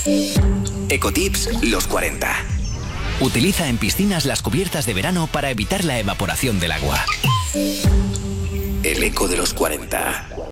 Ecotips los 40. Utiliza en piscinas las cubiertas de verano para evitar la evaporación del agua. El eco de los 40.